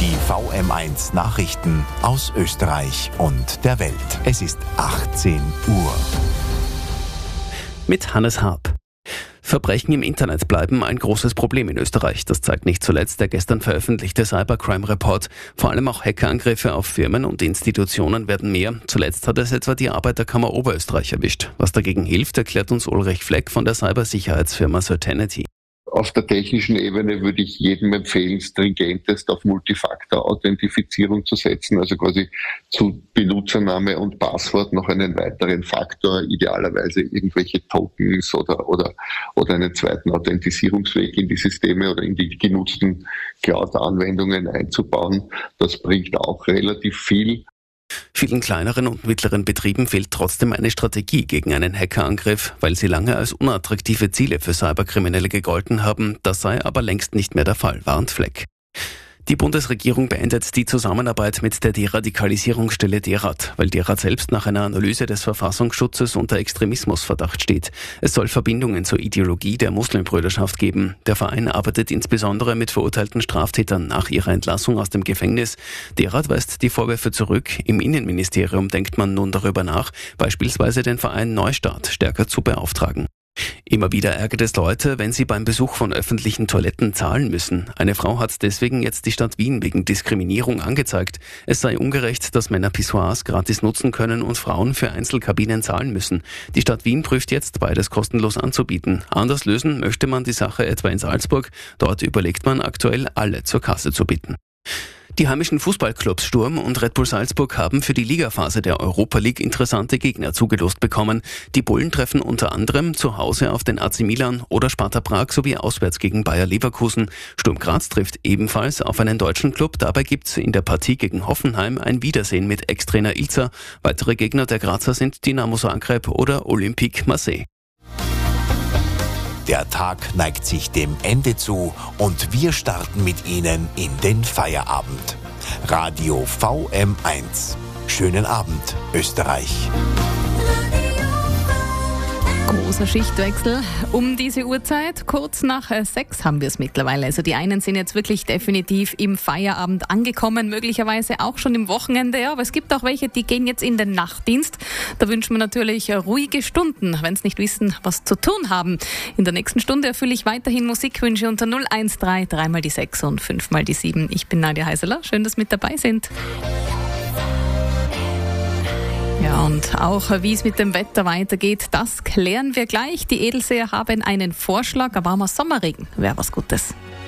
Die VM1 Nachrichten aus Österreich und der Welt. Es ist 18 Uhr. Mit Hannes Harp. Verbrechen im Internet bleiben ein großes Problem in Österreich. Das zeigt nicht zuletzt der gestern veröffentlichte Cybercrime-Report. Vor allem auch Hackerangriffe auf Firmen und Institutionen werden mehr. Zuletzt hat es etwa die Arbeiterkammer Oberösterreich erwischt. Was dagegen hilft, erklärt uns Ulrich Fleck von der Cybersicherheitsfirma Certainty. Auf der technischen Ebene würde ich jedem empfehlen, stringentest auf Multifaktor-Authentifizierung zu setzen, also quasi zu Benutzername und Passwort noch einen weiteren Faktor, idealerweise irgendwelche Tokens oder einen zweiten Authentisierungsweg in die Systeme oder in die genutzten Cloud-Anwendungen einzubauen. Das bringt auch relativ viel. Vielen kleineren und mittleren Betrieben fehlt trotzdem eine Strategie gegen einen Hackerangriff, weil sie lange als unattraktive Ziele für Cyberkriminelle gegolten haben. Das sei aber längst nicht mehr der Fall, warnt Fleck. Die Bundesregierung beendet die Zusammenarbeit mit der Deradikalisierungsstelle DERAD, weil DERAD selbst nach einer Analyse des Verfassungsschutzes unter Extremismusverdacht steht. Es soll Verbindungen zur Ideologie der Muslimbrüderschaft geben. Der Verein arbeitet insbesondere mit verurteilten Straftätern nach ihrer Entlassung aus dem Gefängnis. DERAD weist die Vorwürfe zurück. Im Innenministerium denkt man nun darüber nach, beispielsweise den Verein Neustart stärker zu beauftragen. Immer wieder ärgert es Leute, wenn sie beim Besuch von öffentlichen Toiletten zahlen müssen. Eine Frau hat deswegen jetzt die Stadt Wien wegen Diskriminierung angezeigt. Es sei ungerecht, dass Männer Pissoirs gratis nutzen können und Frauen für Einzelkabinen zahlen müssen. Die Stadt Wien prüft jetzt, beides kostenlos anzubieten. Anders lösen möchte man die Sache etwa in Salzburg. Dort überlegt man aktuell, alle zur Kasse zu bitten. Die heimischen Fußballclubs Sturm und Red Bull Salzburg haben für die Ligaphase der Europa League interessante Gegner zugelost bekommen. Die Bullen treffen unter anderem zu Hause auf den AC Milan oder Sparta Prag sowie auswärts gegen Bayer Leverkusen. Sturm Graz trifft ebenfalls auf einen deutschen Club. Dabei gibt's in der Partie gegen Hoffenheim ein Wiedersehen mit Ex-Trainer Ilzer. Weitere Gegner der Grazer sind Dinamo Zagreb oder Olympique Marseille. Der Tag neigt sich dem Ende zu und wir starten mit Ihnen in den Feierabend. Radio VM1. Schönen Abend, Österreich. Großer Schichtwechsel um diese Uhrzeit. Kurz nach 6 haben wir es mittlerweile. Also die einen sind jetzt wirklich definitiv im Feierabend angekommen, möglicherweise auch schon im Wochenende. Ja, aber es gibt auch welche, die gehen jetzt in den Nachtdienst. Da wünschen wir natürlich ruhige Stunden, wenn sie nicht wissen, was zu tun haben. In der nächsten Stunde erfülle ich weiterhin Musikwünsche unter 013 3 mal die 6 und 5 mal die 7. Ich bin Nadja Heiseler. Schön, dass Sie mit dabei sind. Ja, und auch wie es mit dem Wetter weitergeht, das klären wir gleich. Die Edelseer haben einen Vorschlag, aber auch mal Sommerregen wäre was Gutes.